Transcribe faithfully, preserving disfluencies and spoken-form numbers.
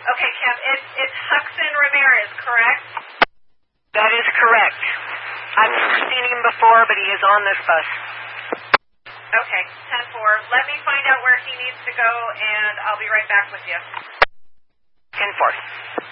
Okay, Kim, it's, it's Huxon Ramirez, correct? That is correct. I've never seen him before, but he is on this bus. Okay, ten four. Let me find out where he needs to go, and I'll be right back with you. ten four.